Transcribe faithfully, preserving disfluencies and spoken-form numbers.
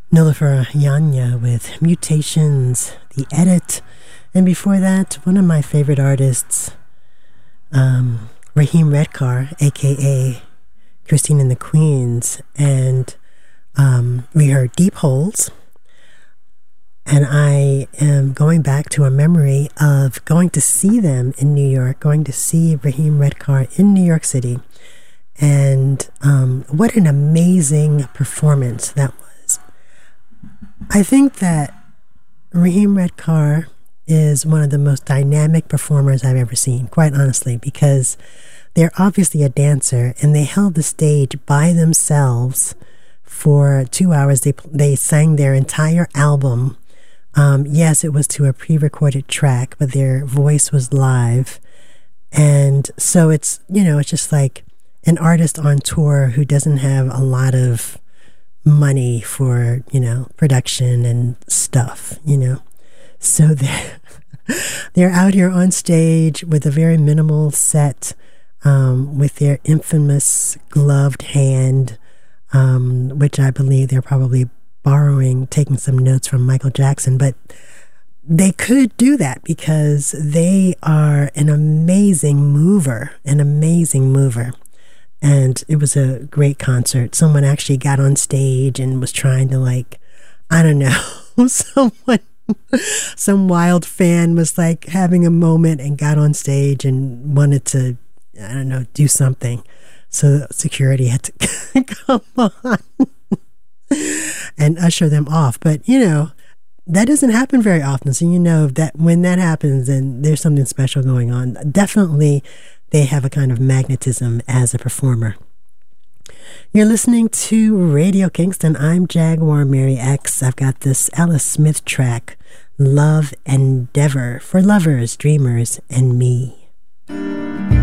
Nilüfer Yanya with Mutations, The Edit. And before that, one of my favorite artists, um, Raheem Redcar, a k a. Christine and the Queens. And um, we heard Deep Holes. And I am going back to a memory of going to see them in New York, going to see Raheem Redcar in New York City. And um, what an amazing performance that was. I think that Raheem Redcar is one of the most dynamic performers I've ever seen, quite honestly, because they're obviously a dancer and they held the stage by themselves for two hours. They, they sang their entire album. Um, yes, it was to a pre-recorded track, but their voice was live. And so it's, you know, it's just like an artist on tour who doesn't have a lot of money for, you know, production and stuff, you know. So they're, they're out here on stage with a very minimal set, um, with their infamous gloved hand, um, which I believe they're probably borrowing, taking some notes from Michael Jackson. But they could do that because they are an amazing mover, an amazing mover. And it was a great concert. Someone actually got on stage and was trying to, like, I don't know, someone, some wild fan was like having a moment and got on stage and wanted to, I don't know, do something. So security had to come on and usher them off. But, you know, that doesn't happen very often. So, you know, that when that happens, then there's something special going on. Definitely, they have a kind of magnetism as a performer. You're listening to Radio Kingston. I'm Jaguar Mary X. I've got this Alice Smith track, Love Endeavor, for lovers, dreamers, and me.